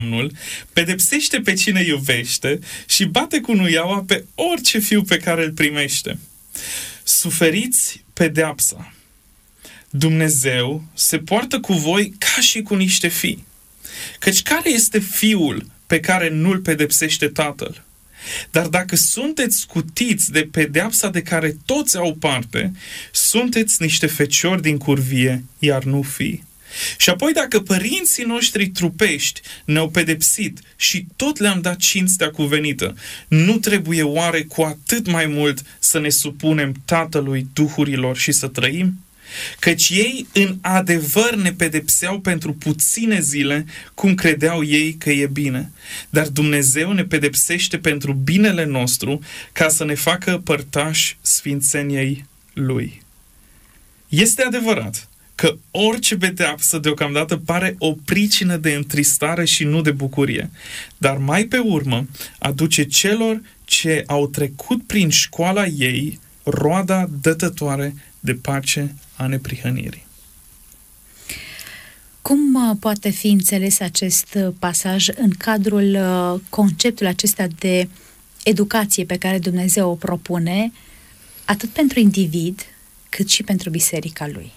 Domnul pedepsește pe cine iubește și bate cu nuiaua pe orice fiu pe care îl primește. Suferiți pedeapsa. Dumnezeu se poartă cu voi ca și cu niște fii. Căci care este fiul pe care nu-l pedepsește tatăl? Dar dacă sunteți scutiți de pedeapsa de care toți au parte, sunteți niște feciori din curvie, iar nu fii. Și apoi dacă părinții noștri trupești ne-au pedepsit și tot le-am dat cinstea cuvenită, nu trebuie oare cu atât mai mult să ne supunem Tatălui duhurilor și să trăim? Căci ei în adevăr ne pedepseau pentru puține zile, cum credeau ei că e bine. Dar Dumnezeu ne pedepsește pentru binele nostru, ca să ne facă părtași sfințeniei Lui. Este adevărat că orice pedeapsă deocamdată pare o pricină de întristare și nu de bucurie, dar mai pe urmă aduce celor ce au trecut prin școala ei roada dătătoare de pace a neprihănirii. Cum poate fi înțeles acest pasaj în cadrul conceptului acesta de educație pe care Dumnezeu o propune atât pentru individ cât și pentru biserica lui?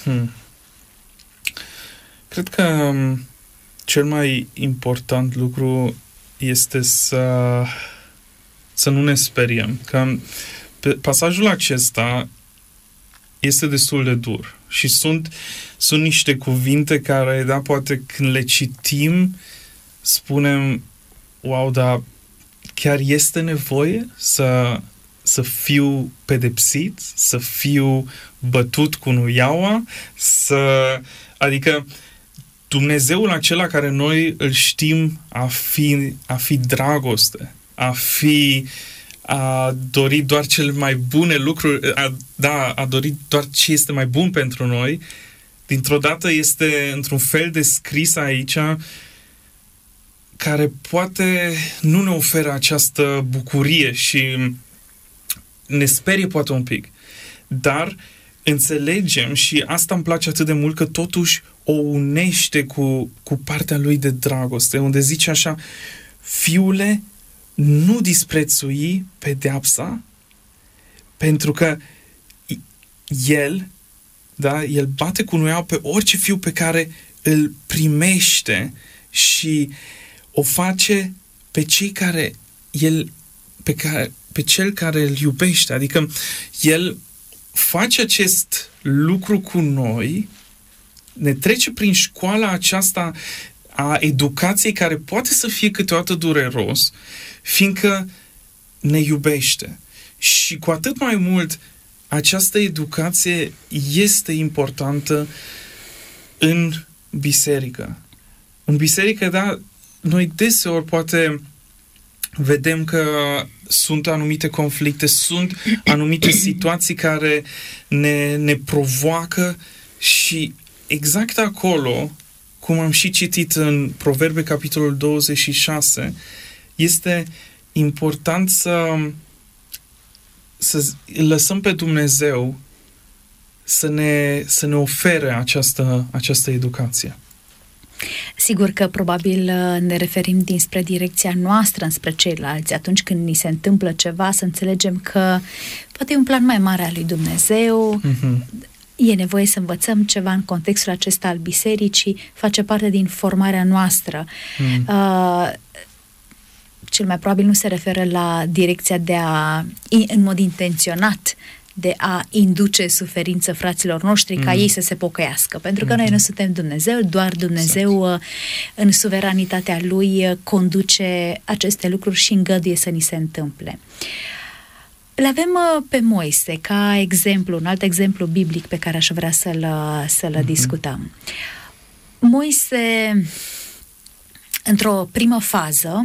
Cred că cel mai important lucru este să nu ne speriem. Că pasajul acesta este destul de dur și sunt niște cuvinte care, da, poate când le citim spunem, wow, dar chiar este nevoie să fiu pedepsit, să fiu bătut cu nuiaua, adică Dumnezeul acela care noi îl știm a fi dragoste, a dorit doar cele mai bune lucruri, a dorit doar ce este mai bun pentru noi, dintr-o dată este într-un fel descris aici care poate nu ne oferă această bucurie și ne sperie poate un pic. Dar înțelegem și asta îmi place atât de mult că totuși o unește cu partea lui de dragoste, unde zice așa: fiule, nu disprețui pedeapsa, pentru că el bate cu nuiaua pe orice fiu pe care îl primește și o face pe cei care pe cel care îl iubește. Adică el face acest lucru cu noi, ne trece prin școala aceasta a educației care poate să fie câteodată dureros, fiindcă ne iubește. Și cu atât mai mult această educație este importantă în biserică. În biserică, da, noi deseori poate vedem că sunt anumite conflicte, sunt anumite situații care ne provoacă și exact acolo, cum am și citit în Proverbe, capitolul 26, este important să lăsăm pe Dumnezeu să ne ofere această educație. Sigur că probabil ne referim dinspre direcția noastră înspre ceilalți. Atunci când ni se întâmplă ceva, să înțelegem că poate e un plan mai mare al lui Dumnezeu, e nevoie să învățăm ceva în contextul acesta al bisericii, face parte din formarea noastră. Cel mai probabil nu se referă la direcția de a, în mod intenționat, de a induce suferință fraților noștri ca ei să se pocăiască. Pentru că noi nu suntem Dumnezeu, doar Dumnezeu în suveranitatea Lui conduce aceste lucruri și îngăduie să ni se întâmple. Îl avem pe Moise ca exemplu, un alt exemplu biblic pe care aș vrea să-l discutăm. Moise, într-o primă fază,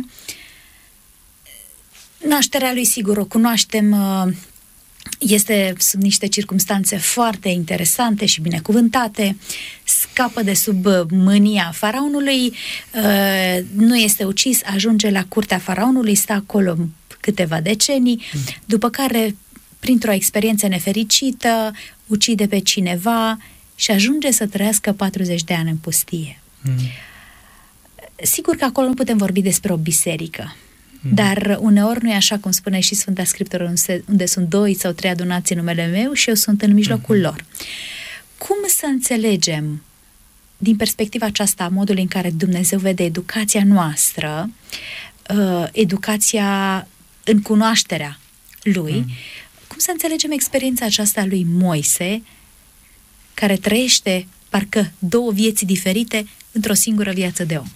nașterea lui, sigur, o cunoaștem, sunt niște circumstanțe foarte interesante și binecuvântate, scapă de sub mânia faraonului, nu este ucis, ajunge la curtea faraonului, stă acolo câteva decenii, după care, printr-o experiență nefericită, ucide pe cineva și ajunge să trăiască 40 de ani în pustie. Sigur că acolo nu putem vorbi despre o biserică, dar uneori nu e așa cum spune și Sfânta Scriptură, unde sunt 2 sau 3 adunați în numele meu și eu sunt în mijlocul lor. Cum să înțelegem din perspectiva aceasta modul în care Dumnezeu vede educația noastră, educația în cunoașterea Lui, cum să înțelegem experiența aceasta a lui Moise, care trăiește parcă 2 vieți diferite într-o singură viață de om?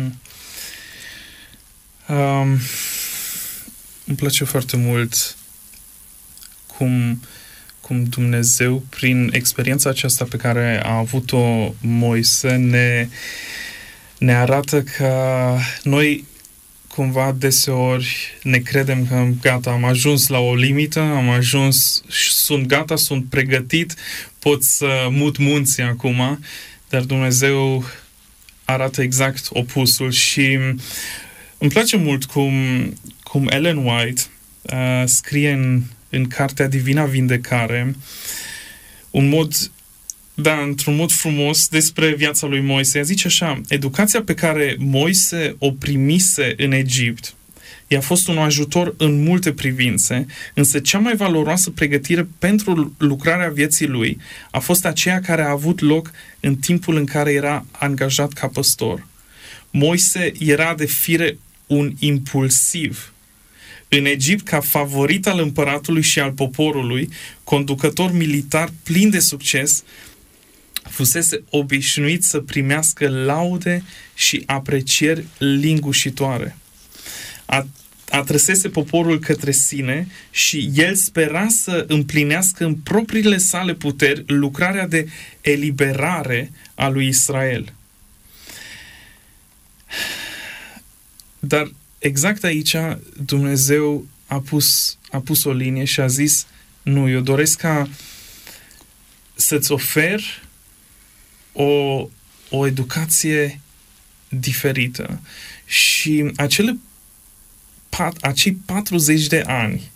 Îmi place foarte mult cum Dumnezeu, prin experiența aceasta pe care a avut-o Moise, ne arată că noi cumva deseori ne credem că gata, am ajuns la o limită, am ajuns, sunt gata, sunt pregătit, pot să mut munții acum, dar Dumnezeu arată exact opusul și îmi place mult cum Ellen White scrie în cartea Divina Vindecare într-un mod frumos despre viața lui Moise. Ea zice așa: educația pe care Moise o primise în Egipt i-a fost un ajutor în multe privințe, însă cea mai valoroasă pregătire pentru lucrarea vieții lui a fost aceea care a avut loc în timpul în care era angajat ca păstor. Moise era de fire un impulsiv. În Egipt, ca favorit al împăratului și al poporului, conducător militar plin de succes, fusese obișnuit să primească laude și aprecieri lingușitoare. Atrăsese poporul către sine și el spera să împlinească în propriile sale puteri lucrarea de eliberare a lui Israel. Dar exact aici Dumnezeu a pus o linie și a zis: nu, eu doresc ca să-ți ofer o educație diferită. Și acei 40 de ani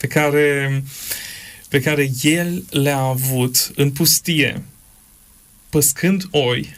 pe care el le-a avut în pustie, păscând oi,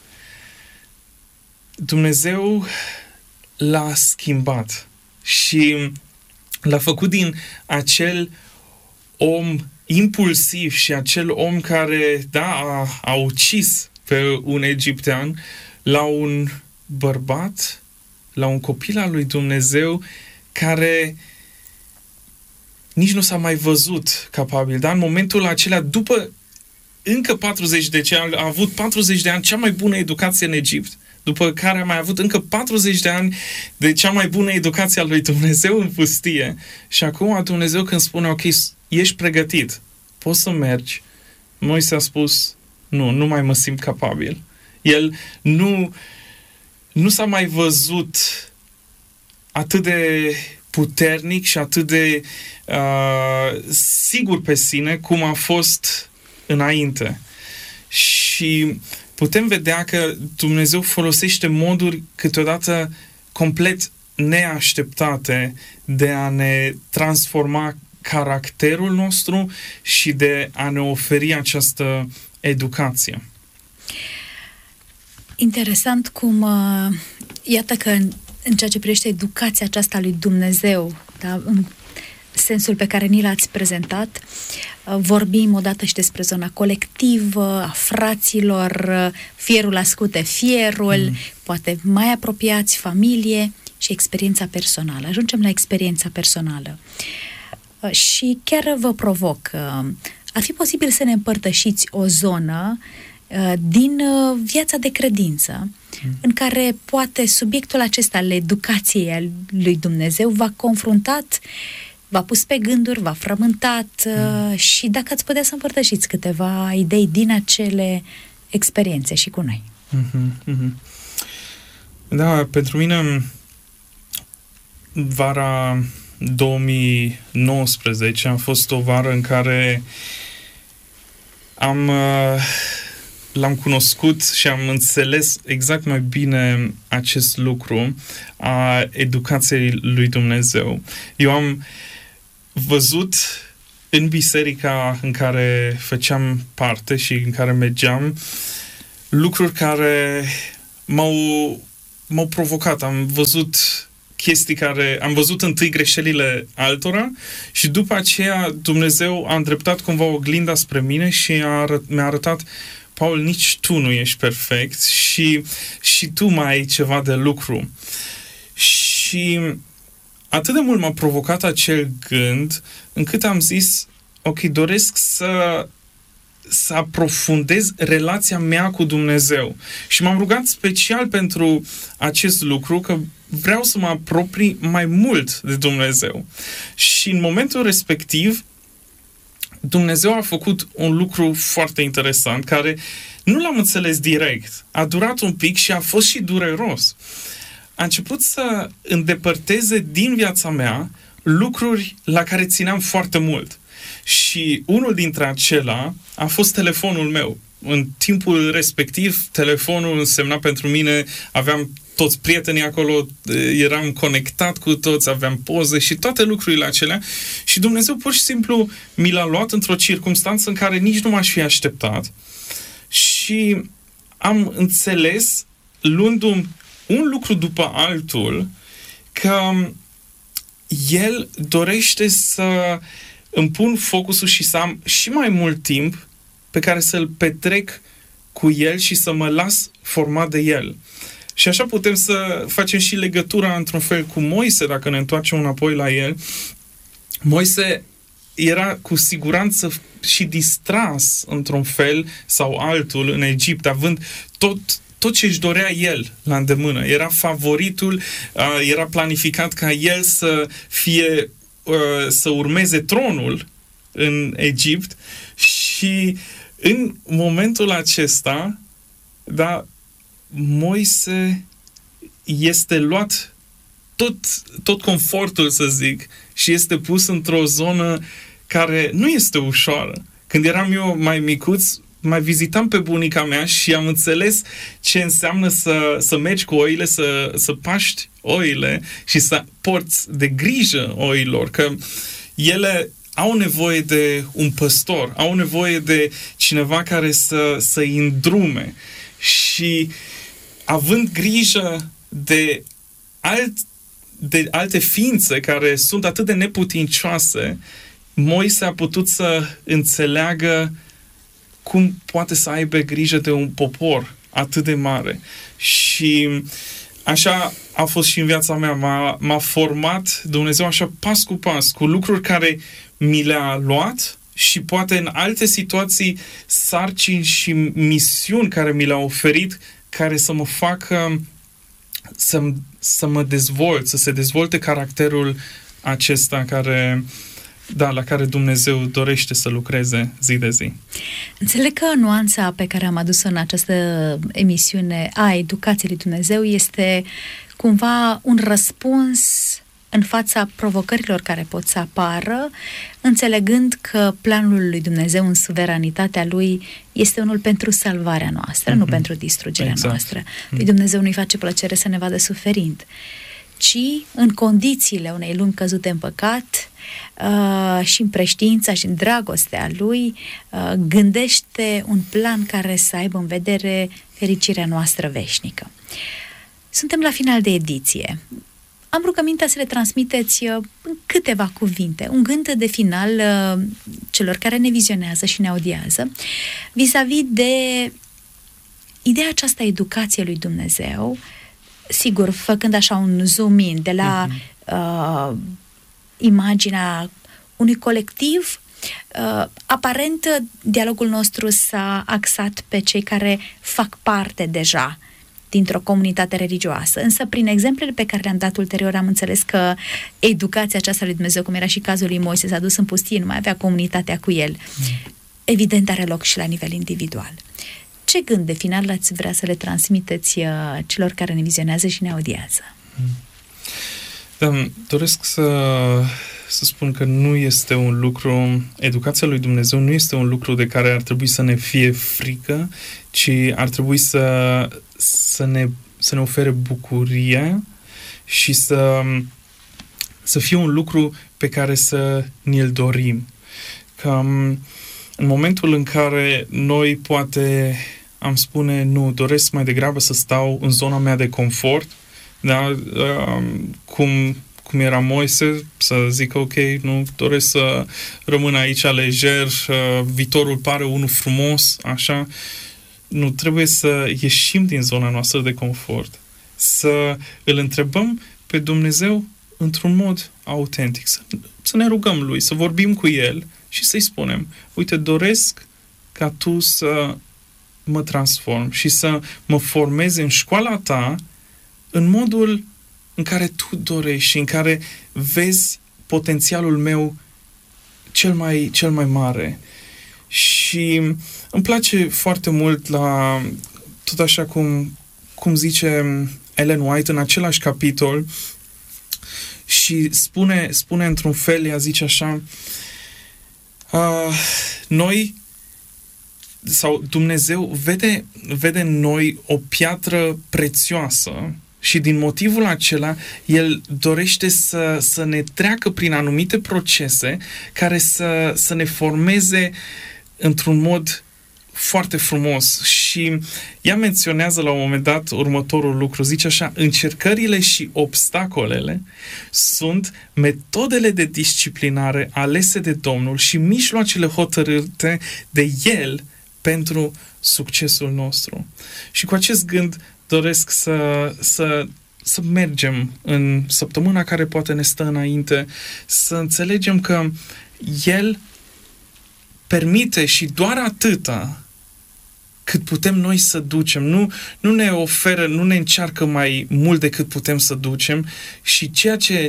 Dumnezeu l-a schimbat și l-a făcut din acel om impulsiv și acel om care, a ucis pe un egiptean, la un bărbat, la un copil al lui Dumnezeu care nici nu s-a mai văzut capabil. Dar în momentul acela, după încă 40 de ani, a avut 40 de ani cea mai bună educație în Egipt, după care a mai avut încă 40 de ani de cea mai bună educație a lui Dumnezeu în pustie. Și acum Dumnezeu, când spune: ok, ești pregătit, poți să mergi, Moise a spus: nu mai mă simt capabil. El nu s-a mai văzut atât de puternic și atât de sigur pe sine cum a fost înainte. Și putem vedea că Dumnezeu folosește moduri câteodată complet neașteptate de a ne transforma caracterul nostru și de a ne oferi această educație. Interesant cum, iată că în ceea ce privește educația aceasta lui Dumnezeu, da, în sensul pe care ni l-ați prezentat, vorbim odată și despre zona colectivă, a fraților, fierul ascute fierul, poate mai apropiați, familie și experiența personală. Ajungem la experiența personală. Și chiar vă provoc, ar fi posibil să ne împărtășiți o zonă din viața de credință, în care poate subiectul acesta al educației lui Dumnezeu v-a confruntat, v-a pus pe gânduri, v-a frământat și dacă ați putea să împărtășiți câteva idei din acele experiențe și cu noi. Da, pentru mine vara 2019 a fost o vară în care l-am cunoscut și am înțeles exact mai bine acest lucru a educației lui Dumnezeu. Eu am văzut în biserica în care făceam parte și în care mergeam lucruri care m-au provocat. Am văzut am văzut întâi greșelile altora și după aceea Dumnezeu a îndreptat cumva oglinda spre mine și mi-a arătat: Paul, nici tu nu ești perfect și tu mai ai ceva de lucru. Și atât de mult m-a provocat acel gând, încât am zis: ok, doresc să aprofundez relația mea cu Dumnezeu. Și m-am rugat special pentru acest lucru, că vreau să mă apropii mai mult de Dumnezeu. Și în momentul respectiv, Dumnezeu a făcut un lucru foarte interesant, care nu l-am înțeles direct. A durat un pic și a fost și dureros. A început să îndepărteze din viața mea lucruri la care țineam foarte mult. Și unul dintre acelea a fost telefonul meu. În timpul respectiv, telefonul însemna pentru mine, aveam toți prietenii acolo, eram conectat cu toți, aveam poze și toate lucrurile acelea și Dumnezeu pur și simplu mi l-a luat într-o circumstanță în care nici nu m-aș fi așteptat și am înțeles, luându-mi un lucru după altul, că El dorește să îmi pun focusul și să am și mai mult timp pe care să-l petrec cu El și să mă las format de El. Și așa putem să facem și legătura într-un fel cu Moise, dacă ne întoarcem înapoi la el. Moise era cu siguranță și distras într-un fel sau altul în Egipt, având tot ce își dorea el la îndemână. Era favoritul, era planificat ca el să urmeze tronul în Egipt și în momentul acesta, Moise este luat tot confortul, să zic, și este pus într-o zonă care nu este ușoară. Când eram eu mai micuț, mai vizitam pe bunica mea și am înțeles ce înseamnă să mergi cu oile, să paști oile și să porți de grijă oilor, că ele au nevoie de un păstor, au nevoie de cineva care să-i îndrume. Și având grijă de alte ființe care sunt atât de neputincioase, Moise a putut să înțeleagă cum poate să aibă grijă de un popor atât de mare. Și așa a fost și în viața mea. M-a format Dumnezeu așa pas cu pas, cu lucruri care mi le-a luat și poate în alte situații sarcini și misiuni care mi le-a oferit, care să mă facă să mă dezvolt, să se dezvolte caracterul acesta la care Dumnezeu dorește să lucreze zi de zi. Înțeleg că nuanța pe care am adus-o în această emisiune a educației lui Dumnezeu este cumva un răspuns în fața provocărilor care pot să apară, înțelegând că planul lui Dumnezeu în suveranitatea Lui este unul pentru salvarea noastră, nu pentru distrugerea noastră. Lui Dumnezeu nu-i face plăcere să ne vadă suferind, ci în condițiile unei lumi căzute în păcat și în preștiința și în dragostea Lui, gândește un plan care să aibă în vedere fericirea noastră veșnică. Suntem la final de ediție. Am rugămintea să le transmiteți în câteva cuvinte, un gând de final celor care ne vizionează și ne audiază, vis-a-vis de ideea aceasta educație lui Dumnezeu, sigur, făcând așa un zoom-in de la imaginea unui colectiv, aparent dialogul nostru s-a axat pe cei care fac parte deja dintr-o comunitate religioasă. Însă, prin exemplele pe care le-am dat ulterior, am înțeles că educația aceasta lui Dumnezeu, cum era și cazul lui Moise, s-a dus în pustie, nu mai avea comunitatea cu el. Evident, are loc și la nivel individual. Ce gând de final ați vrea să le transmiteți celor care ne vizionează și ne audiază? Da, doresc să spun că nu este un lucru, educația lui Dumnezeu nu este un lucru de care ar trebui să ne fie frică, ci ar trebui să ne ofere bucurie și să fie un lucru pe care să ne-l dorim. Că în momentul în care noi poate am spune, nu, doresc mai degrabă să stau în zona mea de confort, da? Cum era Moise, să zică, ok, nu, doresc să rămân aici lejer, viitorul pare unul frumos, așa. Nu, trebuie să ieșim din zona noastră de confort, să îl întrebăm pe Dumnezeu într-un mod autentic, să ne rugăm Lui, să vorbim cu El și să-i spunem, uite, doresc ca Tu să mă transform și să mă formezi în școala Ta în modul în care Tu dorești și în care vezi potențialul meu cel mai mare. Și îmi place foarte mult tot așa cum zice Ellen White în același capitol și spune într-un fel, ea zice așa, noi sau Dumnezeu vede în noi o piatră prețioasă și din motivul acela El dorește să ne treacă prin anumite procese care să ne formeze într-un mod foarte frumos. Și ea menționează la un moment dat următorul lucru, zice așa, încercările și obstacolele sunt metodele de disciplinare alese de Domnul și mijloacele hotărâte de El pentru succesul nostru. Și cu acest gând doresc să mergem în săptămâna care poate ne stă înainte, să înțelegem că El permite și doar atâta cât putem noi să ducem. Nu ne oferă, nu ne încearcă mai mult decât putem să ducem și ceea ce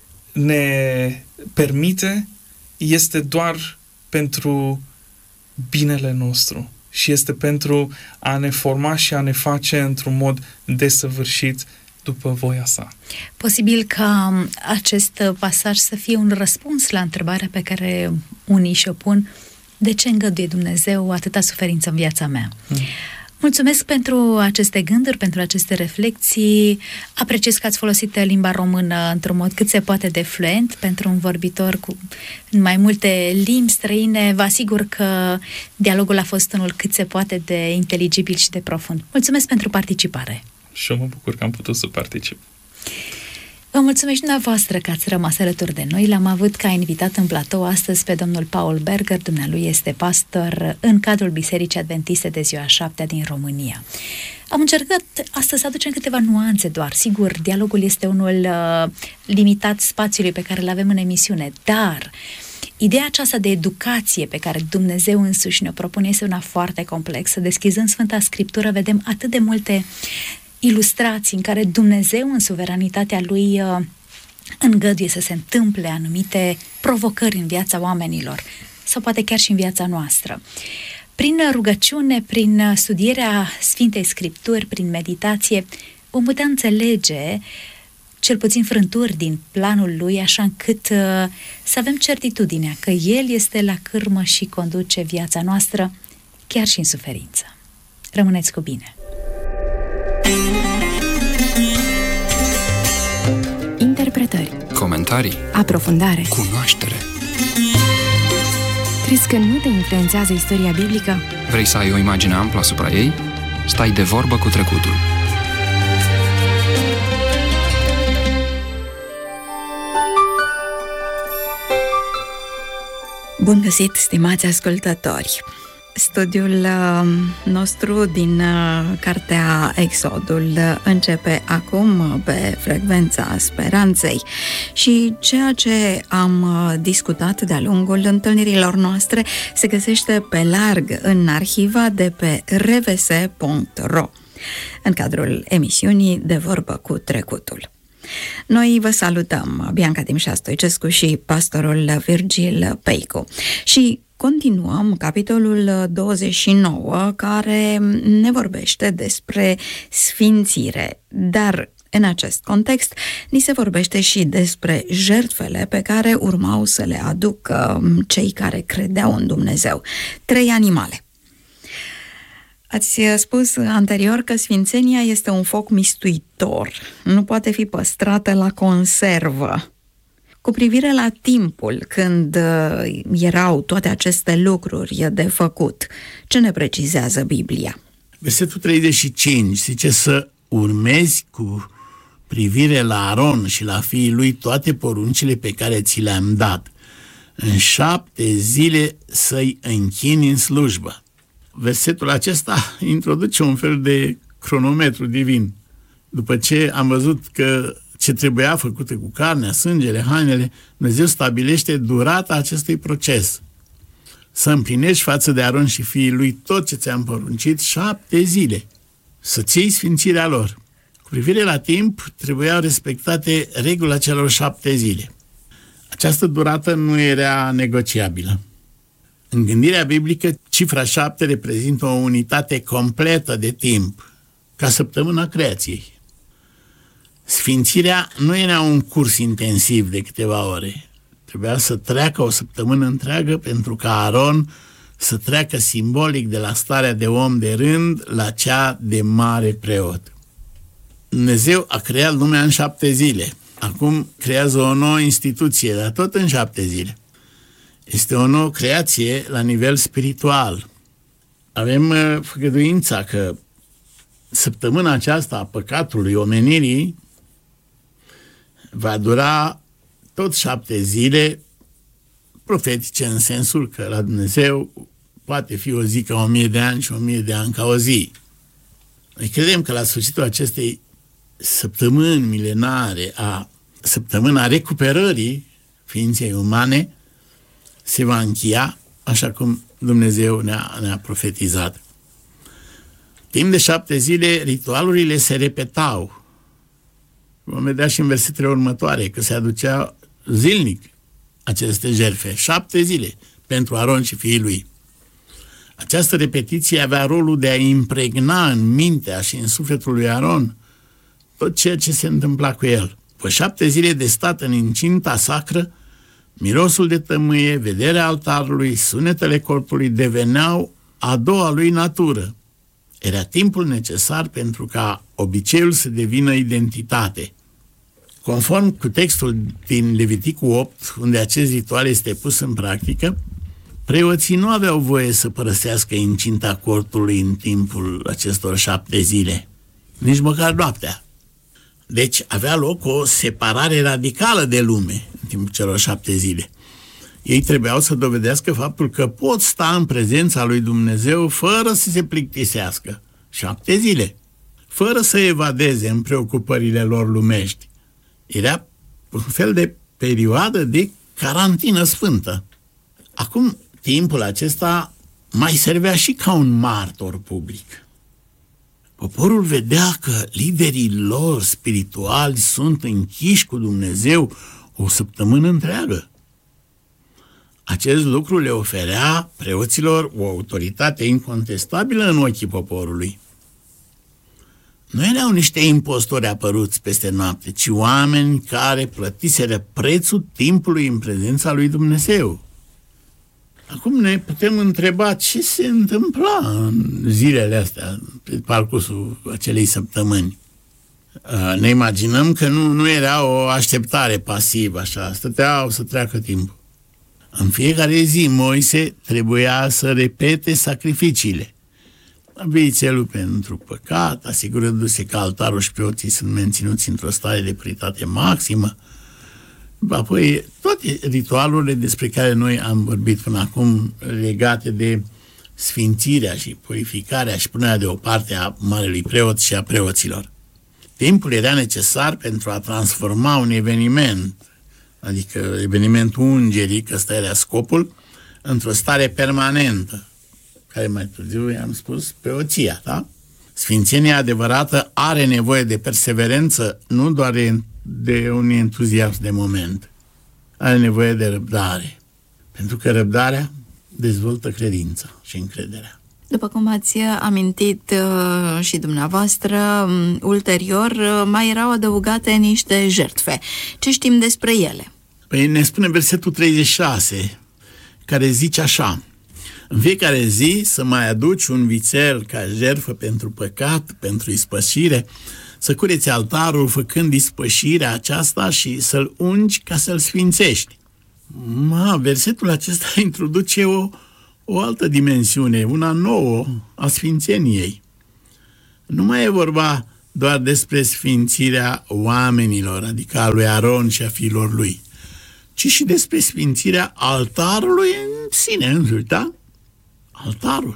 ne permite este doar pentru binele nostru și este pentru a ne forma și a ne face într-un mod desăvârșit după voia sa. Posibil ca acest pasaj să fie un răspuns la întrebarea pe care unii și-o pun: de ce îngăduie Dumnezeu atâta suferință în viața mea? Mulțumesc pentru aceste gânduri, pentru aceste reflexii. Apreciez că ați folosit limba română într-un mod cât se poate de fluent. Pentru un vorbitor în mai multe limbi străine, vă asigur că dialogul a fost unul cât se poate de inteligibil și de profund. Mulțumesc pentru participare. Și eu mă bucur că am putut să particip. Vă mulțumesc și dumneavoastră că ați rămas alături de noi. L-am avut ca invitat în platou astăzi pe domnul Paul Berger. Dumnealui este pastor în cadrul Bisericii Adventiste de Ziua 7 din România. Am încercat astăzi să aducem câteva nuanțe doar. Sigur, dialogul este unul limitat spațiului pe care îl avem în emisiune, dar ideea aceasta de educație pe care Dumnezeu însuși ne-o propune este una foarte complexă. Deschizând Sfânta Scriptură, vedem atât de multe ilustrații în care Dumnezeu în suveranitatea Lui îngăduie să se întâmple anumite provocări în viața oamenilor sau poate chiar și în viața noastră. Prin rugăciune, prin studierea Sfintei Scripturi, prin meditație, vom putea înțelege cel puțin frânturi din planul Lui, așa încât să avem certitudinea că El este la cârmă și conduce viața noastră chiar și în suferință. Rămâneți cu bine! Interpretări, comentarii, aprofundare, cunoaștere. Crezi că nu te influențează istoria biblică? Vrei să ai o imagine amplă asupra ei? Stai de vorbă cu trecutul. Bun găsit, stimați ascultători! Studiul nostru din cartea Exodul începe acum pe frecvența speranței și ceea ce am discutat de-a lungul întâlnirilor noastre se găsește pe larg în arhiva de pe rvs.ro în cadrul emisiunii De vorbă cu trecutul. Noi vă salutăm, Bianca Dimșa Stoicescu și pastorul Virgil Peicu, și continuăm capitolul 29, care ne vorbește despre sfințire, dar în acest context ni se vorbește și despre jertfele pe care urmau să le aducă cei care credeau în Dumnezeu. 3 animale. Ați spus anterior că sfințenia este un foc mistuitor, nu poate fi păstrată la conservă. Cu privire la timpul când erau toate aceste lucruri de făcut, ce ne precizează Biblia? Versetul 35 zice să urmezi cu privire la Aron și la fiii lui toate poruncile pe care ți le-am dat. În 7 zile să-i închini în slujbă. Versetul acesta introduce un fel de cronometru divin. După ce am văzut că ce trebuia făcută cu carnea, sângele, hainele, Dumnezeu stabilește durata acestui proces. Să împlinești față de Aron și fiii lui tot ce ți-am poruncit 7 zile. Să-ți iei sfințirea lor. Cu privire la timp, trebuiau respectate regula celor 7 zile. Această durată nu era negociabilă. În gândirea biblică, cifra 7 reprezintă o unitate completă de timp, ca săptămâna creației. Sfințirea nu era un curs intensiv de câteva ore. Trebuia să treacă o săptămână întreagă pentru ca Aron să treacă simbolic de la starea de om de rând la cea de mare preot. Dumnezeu a creat lumea în 7 zile. Acum creează o nouă instituție, dar tot în 7 zile. Este o nouă creație la nivel spiritual. Avem făgăduința că săptămâna aceasta a păcatului omenirii va dura tot 7 zile profetice, în sensul că la Dumnezeu poate fi o zi ca 1000 de ani și 1000 de ani ca o zi. Noi credem că la sfârșitul acestei săptămâni milenare, săptămâna recuperării ființei umane, se va încheia așa cum Dumnezeu ne-a profetizat. Timp de 7 zile, ritualurile se repetau. Vom vedea și în versetele următoare că se aducea zilnic aceste jertfe, 7 zile pentru Aron și fiii lui. Această repetiție avea rolul de a impregna în mintea și în sufletul lui Aron tot ceea ce se întâmpla cu el. După 7 zile de stat în incinta sacră, mirosul de tămâie, vederea altarului, sunetele corpului deveneau a doua lui natură. Era timpul necesar pentru ca obiceiul să devină identitate. Conform cu textul din Leviticul 8, unde acest ritual este pus în practică, preoții nu aveau voie să părăsească incinta cortului în timpul acestor 7 zile, nici măcar noaptea. Deci avea loc o separare radicală de lume în timpul celor 7 zile. Ei trebuiau să dovedească faptul că pot sta în prezența lui Dumnezeu fără să se plictisească. 7 zile, fără să evadeze în preocupările lor lumești. Era un fel de perioadă de carantină sfântă. Acum, timpul acesta mai servea și ca un martor public. Poporul vedea că liderii lor spirituali sunt închiși cu Dumnezeu o săptămână întreagă. Acest lucru le oferea preoților o autoritate incontestabilă în ochii poporului. Nu erau niște impostori apăruți peste noapte, ci oameni care plătiseră prețul timpului în prezența lui Dumnezeu. Acum ne putem întreba ce se întâmpla în zilele astea, pe parcursul acelei săptămâni. Ne imaginăm că nu era o așteptare pasivă, așa, stăteau să treacă timpul. În fiecare zi Moise trebuia să repete sacrificiile. Vițelul pentru păcat, asigurându-se că altarul și preoții sunt menținuți într-o stare de puritate maximă. Apoi toate ritualurile despre care noi am vorbit până acum, legate de sfințirea și purificarea și punerea deoparte a marelui preot și a preoților. Timpul era necesar pentru a transforma un eveniment, adică evenimentul ungeric, ăsta era scopul, într-o stare permanentă, care mai târziu i-am spus preoția, da? Sfințenia adevărată are nevoie de perseverență, nu doar de un entuziasm de moment. Are nevoie de răbdare, pentru că răbdarea dezvoltă credința și încrederea. După cum ați amintit și dumneavoastră, ulterior mai erau adăugate niște jertfe. Ce știm despre ele? Păi ne spune versetul 36, care zice așa: în fiecare zi să mai aduci un vițel ca jertfă pentru păcat, pentru ispășire, să cureți altarul făcând ispășirea aceasta și să-l ungi ca să-l sfințești. Versetul acesta introduce o altă dimensiune, una nouă a sfințeniei. nu mai e vorba doar despre sfințirea oamenilor, adică a lui Aron și a fiilor lui, ci și despre sfințirea altarului în sine însuși, da? Altarul.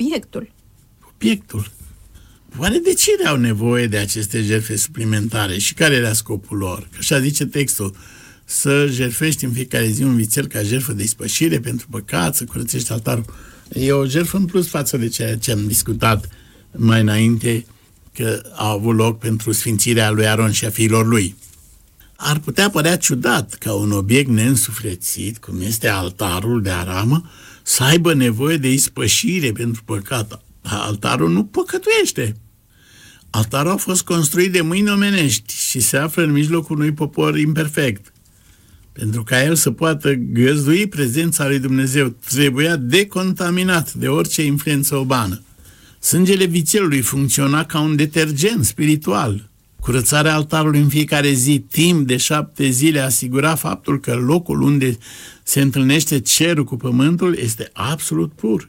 Obiectul. Oare de ce au nevoie de aceste jertfe suplimentare și care era scopul lor? Că așa zice textul, să jertfești în fiecare zi un vițel ca jertfă de ispășire pentru păcat, să curățești altarul. E o jertfă în plus față de ceea ce am discutat mai înainte, că a avut loc pentru sfințirea lui Aron și a fiilor lui. Ar putea părea ciudat ca un obiect neînsuflețit, cum este altarul de aramă, să aibă nevoie de ispășire pentru păcat. Altarul nu păcătuiește. Altarul a fost construit de mâini omenești și se află în mijlocul unui popor imperfect. Pentru ca el să poată găzdui prezența lui Dumnezeu, trebuia decontaminat de orice influență umană. Sângele vițelului funcționa ca un detergent spiritual. Curățarea altarului în fiecare zi, timp de 7 zile, asigura faptul că locul unde se întâlnește cerul cu pământul este absolut pur.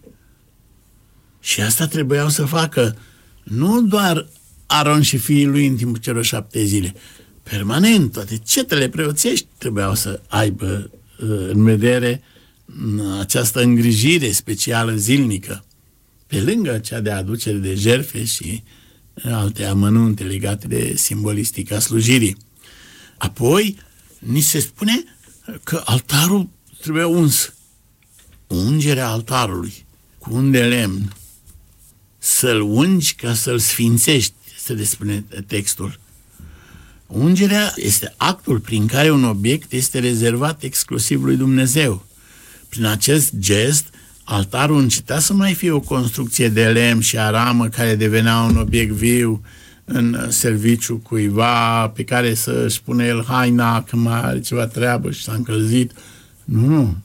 Și asta trebuiau să facă nu doar Aron și fiii lui în timpul celor 7 zile. Permanent, toate cetele preoțești trebuiau să aibă în vedere această îngrijire specială zilnică, pe lângă cea de aducere de jertfe și alte amănunte legate de simbolistica slujirii. Apoi, ni se spune că altarul trebuie uns. Ungerea altarului cu un de lemn. Să-l ungi ca să-l sfințești, se spune textul. Ungerea este actul prin care un obiect este rezervat exclusiv lui Dumnezeu. Prin acest gest, altarul încetea să mai fie o construcție de lemn și aramă care devenea un obiect viu în serviciu cuiva pe care să-și pune el haina când mai are ceva treabă și s-a încălzit. Nu.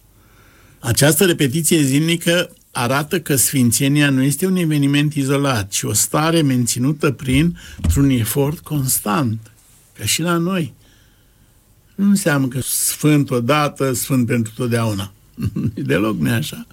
Această repetiție zilnică arată că sfințenia nu este un eveniment izolat, ci o stare menținută printr-un efort constant, ca și la noi. Nu înseamnă că sfânt odată, sfânt pentru totdeauna. Deloc nu e așa.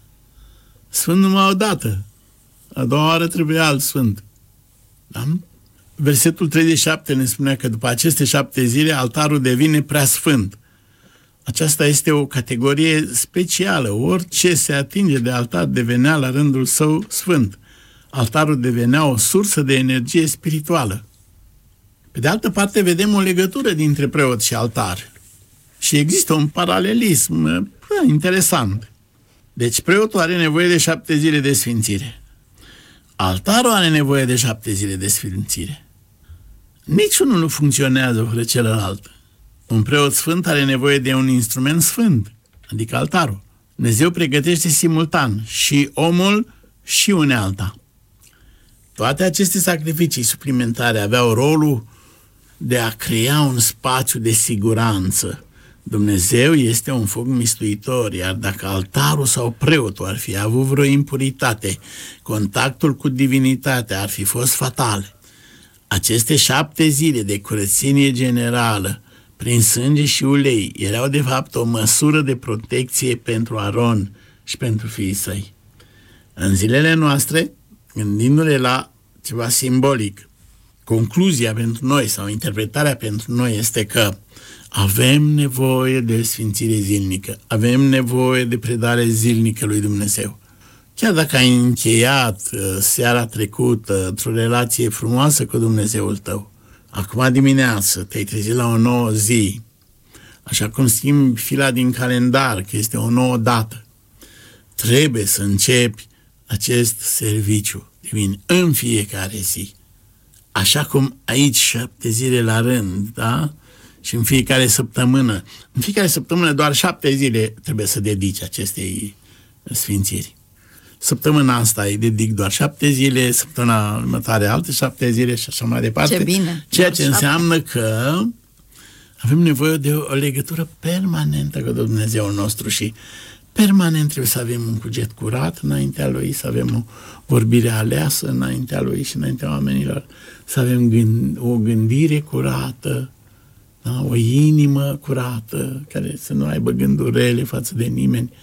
Sfânt numai odată. A doua oară trebuie alt sfânt. Da? Versetul 37 ne spunea că după aceste 7 zile altarul devine prea sfânt. Aceasta este o categorie specială. Orice se atinge de altar devenea la rândul său sfânt. Altarul devenea o sursă de energie spirituală. Pe de altă parte, vedem o legătură dintre preot și altar. Și există un paralelism interesant. Deci preotul are nevoie de 7 zile de sfințire. Altarul are nevoie de 7 zile de sfințire. Niciunul nu funcționează fără celălalt. Un preot sfânt are nevoie de un instrument sfânt, adică altarul. Dumnezeu pregătește simultan și omul și unealta. Toate aceste sacrificii suplimentare aveau rolul de a crea un spațiu de siguranță. Dumnezeu este un foc mistuitor, iar dacă altarul sau preotul ar fi avut vreo impuritate, contactul cu divinitatea ar fi fost fatal. Aceste 7 zile de curățenie generală, prin sânge și ulei, erau de fapt o măsură de protecție pentru Aron și pentru fiii săi. În zilele noastre, gândindu-ne la ceva simbolic, concluzia pentru noi sau interpretarea pentru noi este că avem nevoie de sfințire zilnică, avem nevoie de predare zilnică lui Dumnezeu. Chiar dacă ai încheiat seara trecută într-o relație frumoasă cu Dumnezeul tău, acum dimineață te-ai trezit la o nouă zi, așa cum schimbi fila din calendar, că este o nouă dată, trebuie să începi acest serviciu divin în fiecare zi. Așa cum aici 7 zile la rând, da? Și în fiecare săptămână. În fiecare săptămână doar 7 zile trebuie să dedici acestei sfințiri. Săptămâna asta îi dedic doar 7 zile, săptămâna următoare alte 7 zile și așa mai departe. Ce bine! Ceea ce înseamnă că avem nevoie de o legătură permanentă cu Dumnezeul nostru și permanent trebuie să avem un cuget curat înaintea Lui, să avem o vorbire aleasă înaintea Lui și înaintea oamenilor, să avem o gândire curată, da? O inimă curată, care să nu aibă gânduri rele față de nimeni.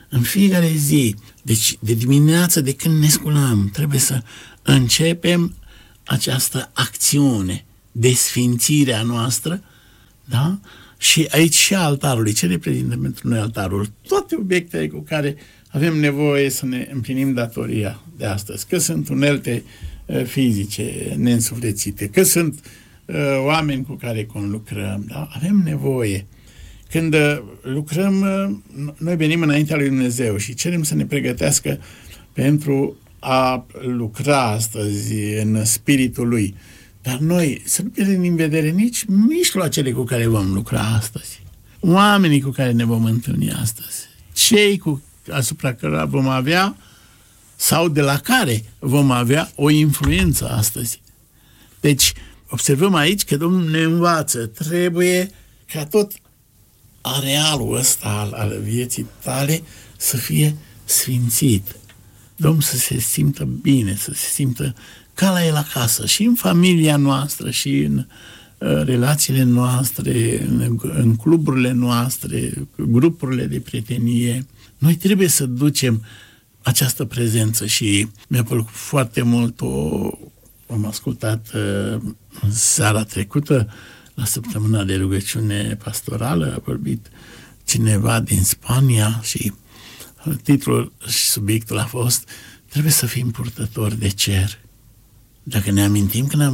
în fiecare zi, deci de dimineață de când ne sculăm, trebuie să începem această acțiune de sfințire a noastră, da? Și aici și altarului. Ce reprezintă pentru noi altarul? Toate obiectele cu care avem nevoie să ne împlinim datoria de astăzi. Că sunt unelte fizice neînsuflețite, că sunt oameni cu care conlucrăm, da? Avem nevoie. Când lucrăm, noi venim înaintea lui Dumnezeu și cerem să ne pregătească pentru a lucra astăzi în spiritul Lui. Dar noi să nu pierdem din vedere nici mijloacele cu care vom lucra astăzi. Oamenii cu care ne vom întâlni astăzi. Cei asupra cărora vom avea sau de la care vom avea o influență astăzi. Deci, observăm aici că Domnul ne învață. Trebuie ca tot arealul ăsta al vieții tale să fie sfințit. Domnul să se simtă bine, să se simtă ca la el acasă, și în familia noastră, și în relațiile noastre, în cluburile noastre, grupurile de prietenie. Noi trebuie să ducem această prezență și mi-a plăcut foarte mult, am ascultat seara trecută, la săptămâna de rugăciune pastorală, a vorbit cineva din Spania și titlul și subiectul a fost: trebuie să fim purtători de cer. Dacă ne amintim când am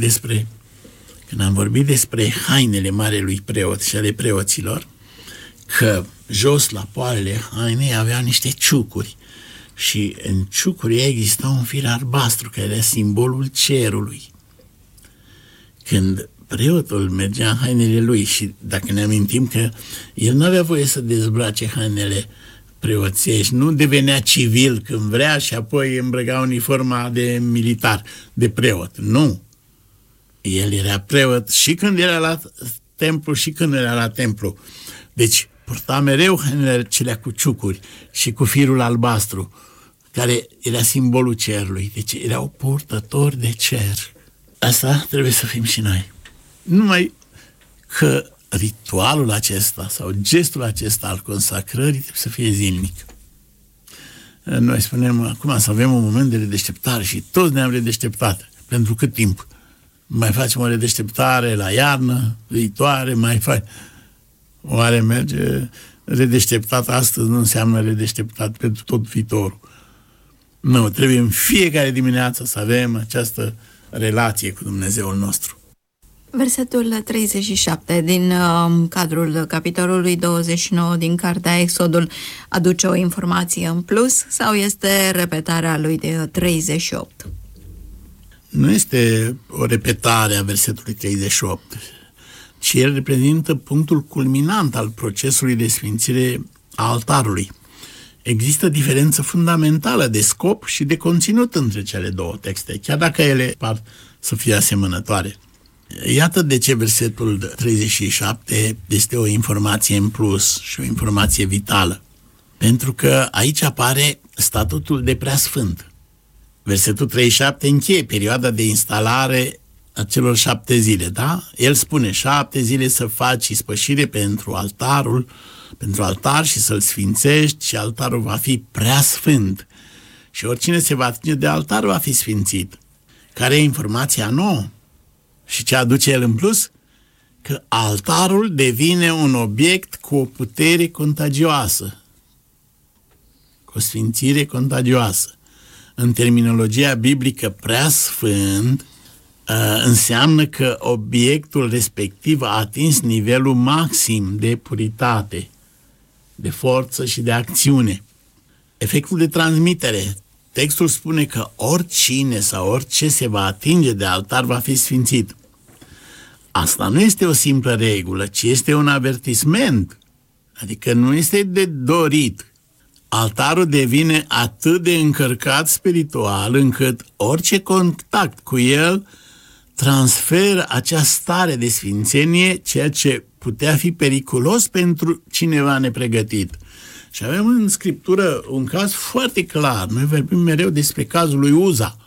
vorbit despre hainele marelui preot și ale preoților, că jos la poalele hainei aveau niște ciucuri și în ciucuri exista un fir albastru care era simbolul cerului. Când preotul mergea în hainele lui și dacă ne amintim că el nu avea voie să dezbrace hainele preoțești, nu devenea civil când vrea și apoi îmbrăga uniforma de militar, de preot. Nu. El era preot și când era la templu și când era la templu. Deci purta mereu hainele acelea cu ciucuri și cu firul albastru, care era simbolul cerului. Deci erau purtători de cer. Asta trebuie să fim și noi. Numai că ritualul acesta sau gestul acesta al consacrării trebuie să fie zilnic. Noi spunem acum să avem un moment de redeșteptare și toți ne-am redeșteptat. Pentru cât timp? Mai facem o redeșteptare la iarnă viitoare, mai faci. Oare merge redeșteptat astăzi nu înseamnă redeșteptat pentru tot viitorul. Nu, trebuie în fiecare dimineață să avem această relație cu Dumnezeul nostru. Versetul 37 din cadrul capitolului 29 din cartea Exodul aduce o informație în plus sau este repetarea lui de 38? Nu este o repetare a versetului 38, ci el reprezintă punctul culminant al procesului de sfințire a altarului. Există diferență fundamentală de scop și de conținut între cele două texte, chiar dacă ele par să fie asemănătoare. Iată de ce versetul 37 este o informație în plus și o informație vitală. Pentru că aici apare statutul de preasfânt. Versetul 37 încheie perioada de instalare a celor 7 zile, da? El spune 7 zile să faci ispășire pentru altar și să-l sfințești și altarul va fi preasfânt. Și oricine se va atinge de altar va fi sfințit. Care e informația nouă? Și ce aduce el în plus? Că altarul devine un obiect cu o putere contagioasă, cu o sfințire contagioasă. În terminologia biblică, preasfânt înseamnă că obiectul respectiv a atins nivelul maxim de puritate, de forță și de acțiune. Efectul de transmitere. Textul spune că oricine sau orice se va atinge de altar va fi sfințit. Asta nu este o simplă regulă, ci este un avertisment. Adică nu este de dorit. Altarul devine atât de încărcat spiritual încât orice contact cu el transferă acea stare de sfințenie, ceea ce putea fi periculos pentru cineva nepregătit. Și avem în Scriptură un caz foarte clar. Noi vorbim mereu despre cazul lui Uza,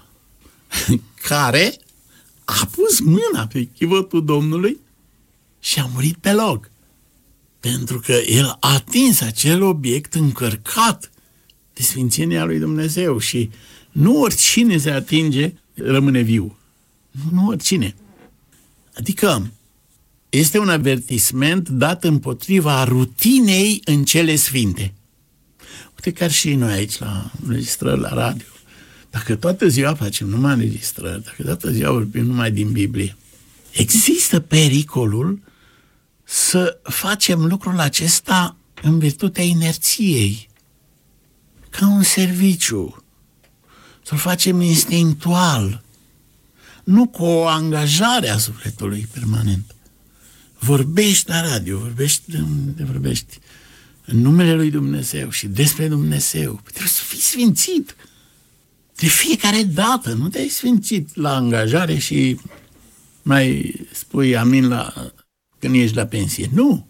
care a pus mâna pe chivotul Domnului și a murit pe loc. Pentru că el a atins acel obiect încărcat de sfințenia lui Dumnezeu și nu oricine se atinge rămâne viu. Nu oricine. Adică este un avertisment dat împotriva rutinei în cele sfinte. Uite, chiar și noi aici la înregistrări la radio. Dacă toată ziua facem numai înregistrări, dacă toată ziua vorbim numai din Biblie, există pericolul să facem lucrul acesta în virtutea inerției, ca un serviciu, să-l facem instinctual, nu cu o angajare a sufletului permanent. Vorbești la radio, vorbești în numele lui Dumnezeu și despre Dumnezeu. Trebuie să fii sfințit de fiecare dată, nu te-ai sfințit la angajare și mai spui amin când ești la pensie. Nu!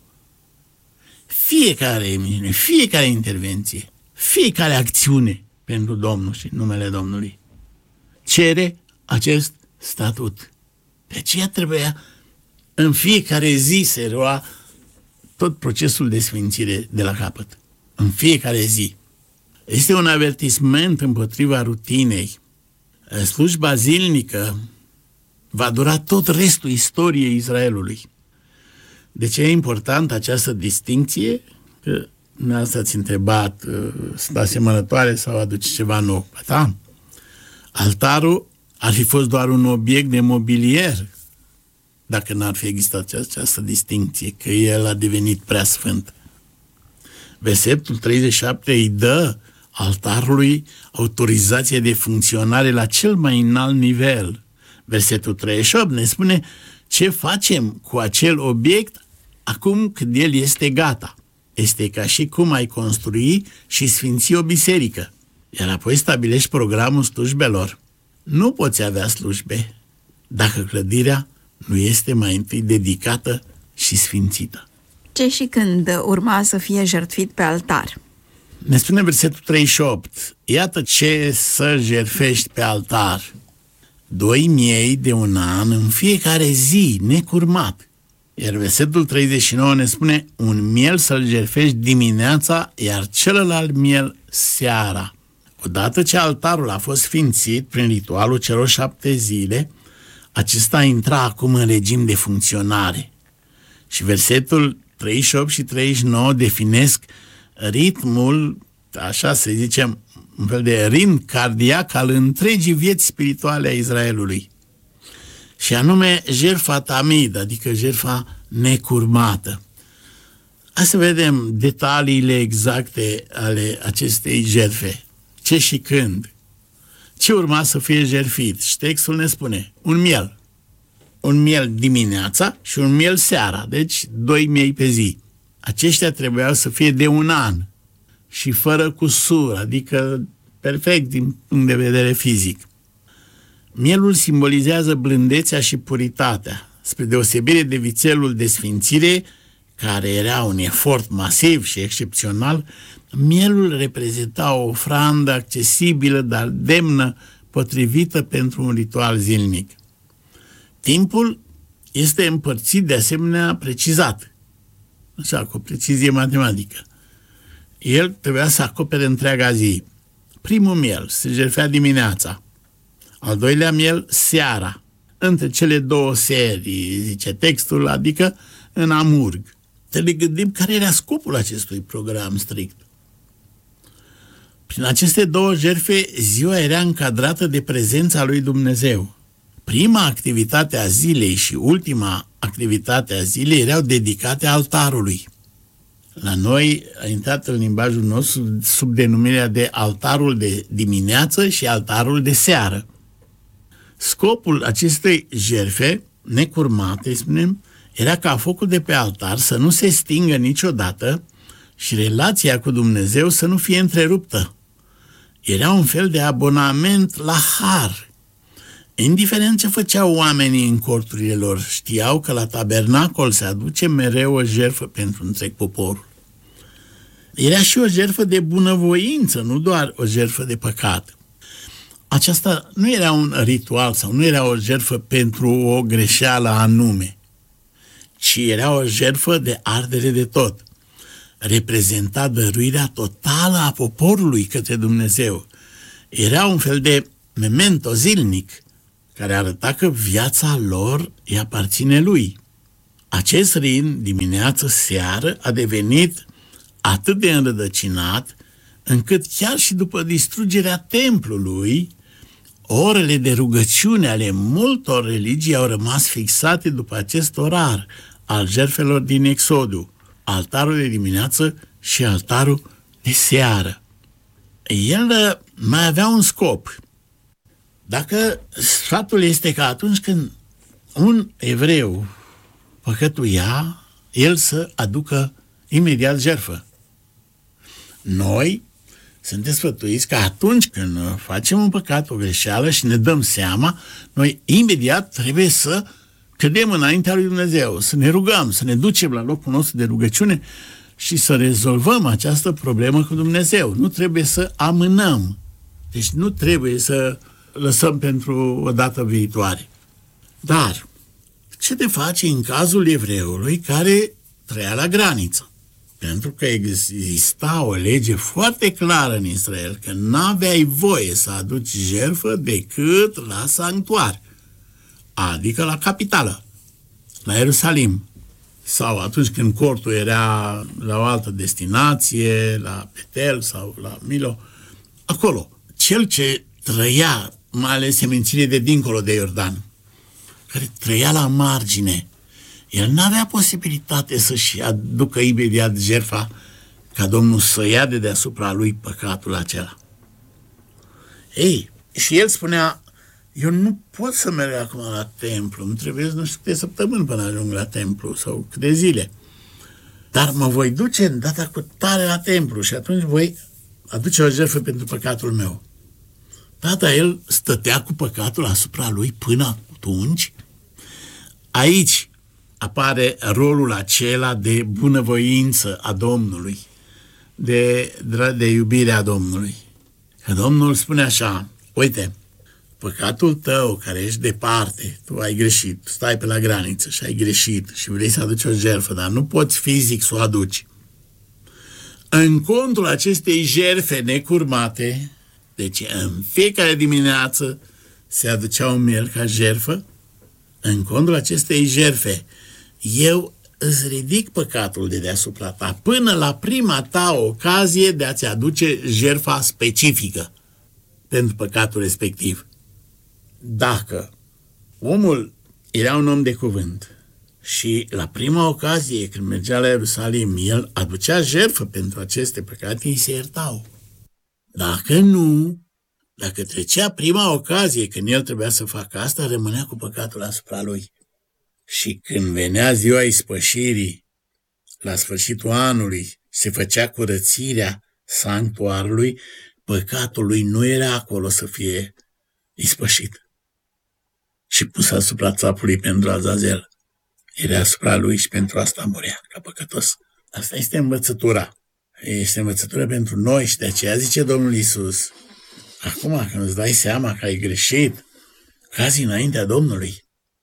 Fiecare emisiune, fiecare intervenție, fiecare acțiune pentru Domnul și numele Domnului cere acest statut. De aceea trebuia în fiecare zi se lua tot procesul de sfințire de la capăt. În fiecare zi. Este un avertisment împotriva rutinei. Slujba zilnică va dura tot restul istoriei Israelului. De ce e importantă această distincție? Că dumneavoastră ați întrebat, sunt asemănătoare sau aduce ceva nou? Da. Altarul ar fi fost doar un obiect de mobilier dacă n-ar fi existat această distincție, că el a devenit prea sfânt. Versetul 37 îi dă altarului autorizație de funcționare la cel mai înalt nivel. Versetul 38 ne spune ce facem cu acel obiect acum când el este gata. Este ca și cum ai construi și sfinți o biserică, iar apoi stabilești programul slujbelor. Nu poți avea slujbe dacă clădirea nu este mai întâi dedicată și sfințită. Ce și când urma să fie jertfit pe altar? Ne spune versetul 38. Iată ce să jertfești pe altar. 2 miei de un an în fiecare zi, necurmat. Iar versetul 39 ne spune un miel să-l jertfești dimineața, iar celălalt miel seara. Odată ce altarul a fost sfințit prin ritualul celor 7 zile, acesta intra acum în regim de funcționare. Și versetul 38 și 39 definesc ritmul, așa să zicem, un fel de ritm cardiac al întregii vieți spirituale a Israelului. Și anume jertfa tamid, adică jertfa necurmată. Hai să vedem detaliile exacte ale acestei jertfe. Ce și când? Ce urma să fie jertfit? Și textul ne spune un miel. Un miel dimineața și un miel seara, deci 2 miei pe zi. Aceștia trebuiau să fie de un an și fără cusur, adică perfect din punct de vedere fizic. Mielul simbolizează blândețea și puritatea, spre deosebire de vițelul de sfințire, care era un efort masiv și excepțional. Mielul reprezenta o ofrandă accesibilă, dar demnă, potrivită pentru un ritual zilnic. Timpul este împărțit de asemenea precizat, așa, cu o precizie matematică. El trebuia să acopere întreaga zi. Primul miel se jertfea dimineața, al doilea miel seara, între cele 2 serii, zice textul, adică în amurg. Să ne gândim care era scopul acestui program strict. Prin aceste 2 jertfe, ziua era încadrată de prezența lui Dumnezeu. Prima activitate a zilei și ultima activitate a zilei erau dedicate altarului. La noi a intrat în limbajul nostru sub denumirea de altarul de dimineață și altarul de seară. Scopul acestei jertfe necurmate, spunem, era ca focul de pe altar să nu se stingă niciodată și relația cu Dumnezeu să nu fie întreruptă. Era un fel de abonament la har. Indiferent ce făceau oamenii în corturile lor, știau că la tabernacol se aduce mereu o jertfă pentru întreg poporul. Era și o jertfă de bunăvoință, nu doar o jertfă de păcat. Aceasta nu era un ritual sau nu era o jertfă pentru o greșeală anume, ci era o jertfă de ardere de tot. Reprezenta dăruirea totală a poporului către Dumnezeu. Era un fel de memento zilnic care arăta că viața lor îi aparține lui. Acest ritm, dimineață-seară, a devenit atât de înrădăcinat încât chiar și după distrugerea templului, orele de rugăciune ale multor religii au rămas fixate după acest orar al jertfelor din Exodul, altarul de dimineață și altarul de seară. El mai avea un scop. Dacă sfatul este că atunci când un evreu păcătuia, el să aducă imediat jertfă. Noi suntem sfătuiți că atunci când facem un păcat, o greșeală și ne dăm seama, noi imediat trebuie să cădem înaintea lui Dumnezeu, să ne rugăm, să ne ducem la locul nostru de rugăciune și să rezolvăm această problemă cu Dumnezeu. Nu trebuie să amânăm. Deci nu trebuie să lăsăm pentru o dată viitoare. Dar ce te face în cazul evreului care trăia la graniță? Pentru că exista o lege foarte clară în Israel, că n-aveai voie să aduci jertfă decât la sanctuar, adică la capitală, la Ierusalim, sau atunci când cortul era la o altă destinație, la Betel sau la Milo, acolo. Cel ce trăia, mai ales semințile de dincolo de Iordan, care trăia la margine, el n-avea posibilitate să-și aducă imediat jertfa ca Domnul să ia de deasupra lui păcatul acela. Ei, și el spunea, eu nu pot să merg acum la templu, îmi trebuie nu știu câte săptămâni până ajung la templu sau câte zile. Dar mă voi duce în data cu tare la templu și atunci voi aduce o jertfă pentru păcatul meu. Tata, el stătea cu păcatul asupra lui până atunci. Aici apare rolul acela de bunăvoință a Domnului, de iubirea Domnului. Că Domnul spune așa, uite, păcatul tău care ești departe, tu ai greșit, stai pe la graniță și ai greșit și vrei să aduci o jertfă, dar nu poți fizic să o aduci. În contul acestei jertfe necurmate, deci în fiecare dimineață se aducea un miel ca jertfă, în contul acestei jertfe, eu îți ridic păcatul de deasupra ta până la prima ta ocazie de a-ți aduce jertfa specifică pentru păcatul respectiv. Dacă omul era un om de cuvânt și la prima ocazie când mergea la Ierusalim, el aducea jertfă pentru aceste păcate, îi se iertau. Dacă nu, dacă trecea prima ocazie când el trebuia să facă asta, rămânea cu păcatul asupra lui. Și când venea ziua ispășirii, la sfârșitul anului, se făcea curățirea sanctuarului, păcatul lui nu era acolo să fie ispășit și pus asupra țapului pentru Azazel. Era asupra lui și pentru asta murea ca păcătos. Asta este învățătura. Este învățătura pentru noi și de aceea zice Domnul Iisus, acum când îți dai seama că ai greșit, cazi înaintea Domnului.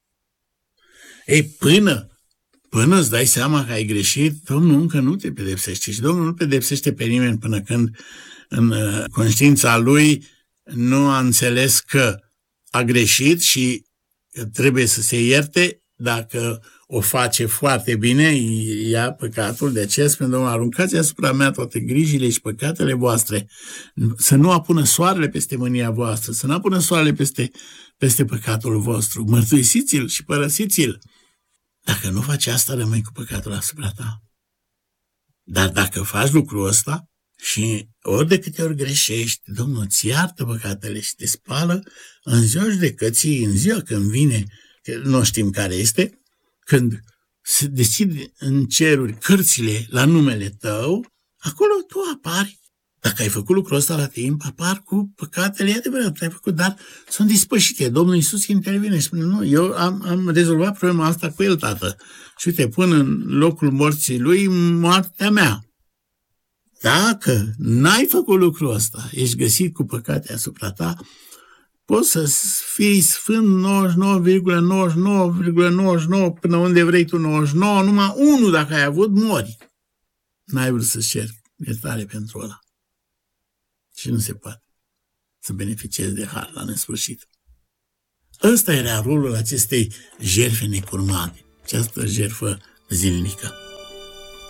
Ei, până îți dai seama că ai greșit, Domnul încă nu te pedepsește și Domnul nu pedepsește pe nimeni până când în conștiința lui nu a înțeles că a greșit și trebuie să se ierte. Dacă o face foarte bine, ia păcatul. De aceea spune Domnul, aruncați asupra mea toate grijile și păcatele voastre, să nu apună soarele peste mânia voastră, să nu apună soarele peste păcatul vostru, mărturisiți-l și părăsiți-l. Dacă nu faci asta, rămâi cu păcatul asupra ta. Dar dacă faci lucrul ăsta și ori de câte ori greșești, Domnul îți iartă păcatele și te spală în ziua judecății, în ziua când vine, nu știm care este, când se deschid în ceruri cărțile la numele tău, acolo tu apari. Dacă ai făcut lucrul ăsta la timp, apar cu păcatele, e adevărat, ai făcut, dar sunt dispășite. Domnul Iisus intervine și spune, nu, eu am rezolvat problema asta cu el, tată. Și uite, pun în locul morții lui moartea mea. Dacă n-ai făcut lucrul ăsta, ești găsit cu păcate asupra ta, Poți să fii sfânt 99,99,99 până unde vrei tu 99, numai unul dacă ai avut, mori. N-ai vrut să-ți ceri iertare pentru ăla. Și nu se poate să beneficiezi de har la nesfârșit. Ăsta era rolul acestei jertfe necurmate, această jertfă zilnică.